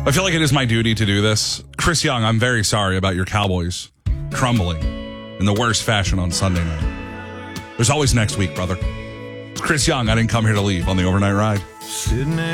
I feel like it is my duty to do this. Chris Young, I'm very sorry about your Cowboys crumbling in the worst fashion on Sunday night. There's always next week, brother. Chris Young, I didn't come here to leave on the overnight ride. Sitting